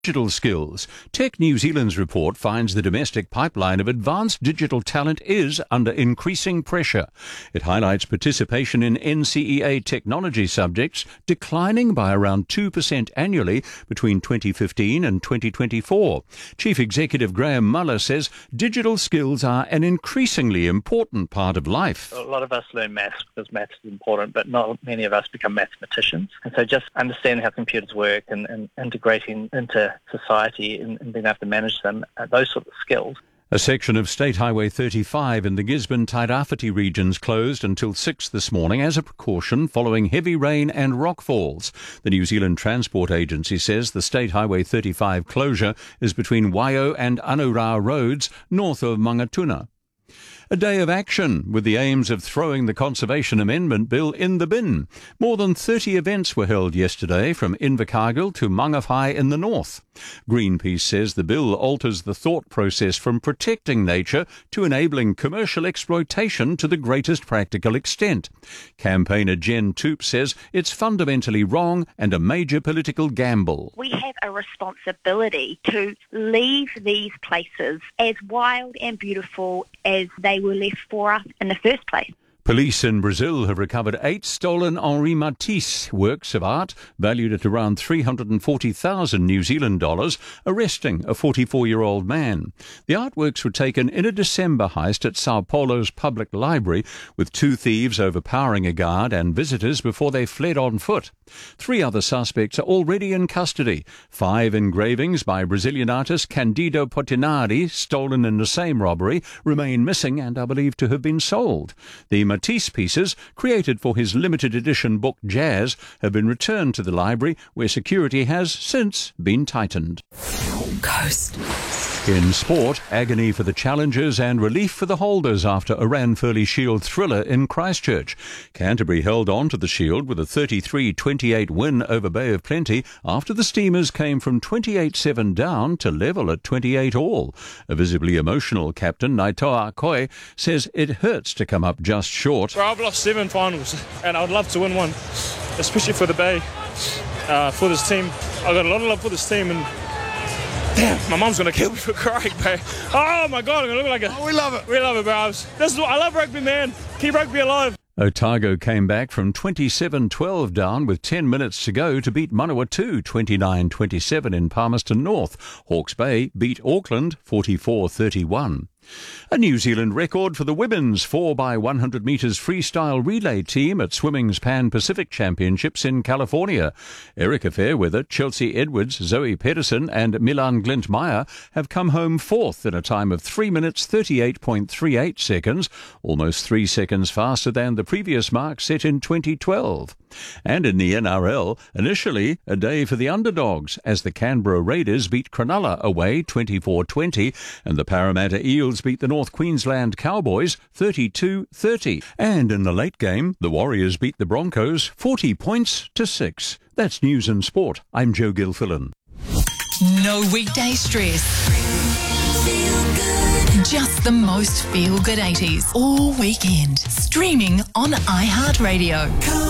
Digital skills. Tech New Zealand's report finds the domestic pipeline of advanced digital talent is under increasing pressure. It highlights participation in NCEA technology subjects declining by around 2% annually between 2015 and 2024. Chief Executive Graham Muller says digital skills are an increasingly important part of life. A lot of us learn maths because maths is important, but not many of us become mathematicians. And so just understanding how computers work and integrating into society and being able to manage them, those sort of skills. A section of State Highway 35 in the Gisborne-Tairāwhiti regions closed until 6 this morning as a precaution following heavy rain and rockfalls. The New Zealand Transport Agency says the State Highway 35 closure is between Waio and Anura roads north of Mangatuna. A day of action with the aims of throwing the Conservation Amendment Bill in the bin. More than 30 events were held yesterday from Invercargill to Mangawhai in the north. Greenpeace says the bill alters the thought process from protecting nature to enabling commercial exploitation to the greatest practical extent. Campaigner Jen Toop says it's fundamentally wrong and a major political gamble. We have a responsibility to leave these places as wild and beautiful as they were left for us in the first place. Police in Brazil have recovered 8 stolen Henri Matisse works of art valued at around 340,000 New Zealand dollars, arresting a 44-year-old man. The artworks were taken in a December heist at Sao Paulo's public library, with 2 thieves overpowering a guard and visitors before they fled on foot. 3 other suspects are already in custody. 5 engravings by Brazilian artist Candido Portinari, stolen in the same robbery, remain missing and are believed to have been sold. The Matisse pieces, created for his limited edition book Jazz, have been returned to the library, where security has since been tightened. Coast. In sport, agony for the challengers and relief for the holders after a Ranfurly Shield thriller in Christchurch. Canterbury held on to the Shield with a 33-28 win over Bay of Plenty after the Steamers came from 28-7 down to level at 28 all. A visibly emotional captain, Naitoa Akoi, says it hurts to come up just short. I've lost 7 finals and I'd love to win one, especially for the Bay, for this team. I've got a lot of love for this team, and damn, my mum's going to kill me for crying, bro. Oh, my God, I'm going to look like a... Oh, we love it. We love it, bro. This is what I love rugby, man. Keep rugby alive. Otago came back from 27-12 down with 10 minutes to go to beat Manawatu 29-27 in Palmerston North. Hawke's Bay beat Auckland 44-31. A New Zealand record for the women's 4x100 metres freestyle relay team at swimming's Pan-Pacific Championships in California. Erica Fairweather, Chelsea Edwards, Zoe Pedersen and Milan Glint-Meyer have come home 4th in a time of 3 minutes 38.38 seconds, almost 3 seconds faster than the previous mark set in 2012. And in the NRL, initially a day for the underdogs as the Canberra Raiders beat Cronulla away 24-20 and the Parramatta Eels beat the North Queensland Cowboys 32-30. And in the late game, the Warriors beat the Broncos 40 points to 6. That's News and Sport. I'm Joe Gilfillan. No weekday stress. Just the most feel-good 80s all weekend. Streaming on iHeartRadio.